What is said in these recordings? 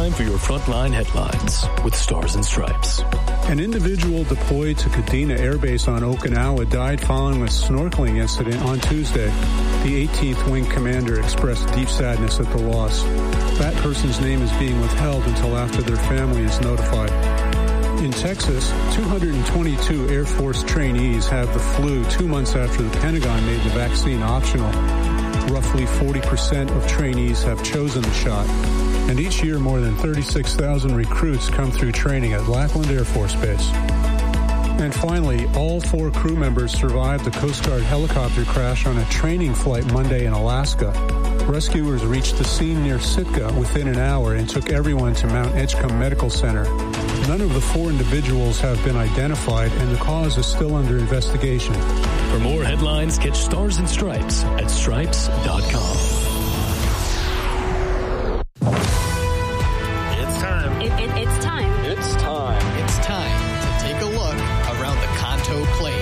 time for your Frontline headlines with Stars and Stripes. An individual deployed to Kadena Air Base on Okinawa died following a snorkeling incident on Tuesday. The 18th Wing commander expressed deep sadness at the loss. That person's name is being withheld until after their family is notified. In Texas, 222 Air Force trainees have the flu 2 months after the Pentagon made the vaccine optional. Roughly 40% of trainees have chosen the shot. And each year, more than 36,000 recruits come through training at Lackland Air Force Base. And finally, all 4 crew members survived the Coast Guard helicopter crash on a training flight Monday in Alaska. Rescuers reached the scene near Sitka within an hour and took everyone to Mount Edgecombe Medical Center. None of the 4 individuals have been identified, and the cause is still under investigation. For more headlines, catch Stars and Stripes at stripes.com. It's time. It's time. It's time. It's time to take a look around the Kanto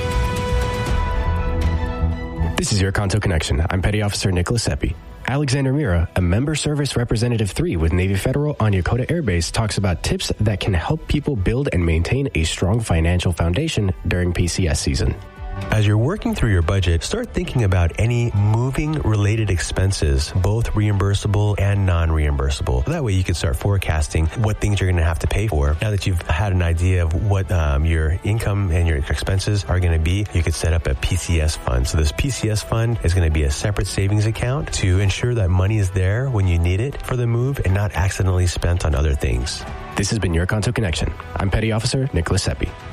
Plain. This is your Kanto Connection. I'm Petty Officer Nicholas Seppi. Alexander Mira, a Member Service Representative 3 with Navy Federal on Yokota Air Base, talks about tips that can help people build and maintain a strong financial foundation during PCS season. As you're working through your budget, start thinking about any moving-related expenses, both reimbursable and non-reimbursable. That way you can start forecasting what things you're going to have to pay for. Now that you've had an idea of what your income and your expenses are going to be, you could set up a PCS fund. So this PCS fund is going to be a separate savings account to ensure that money is there when you need it for the move and not accidentally spent on other things. This has been your Kanto Connection. I'm Petty Officer Nicholas Seppi.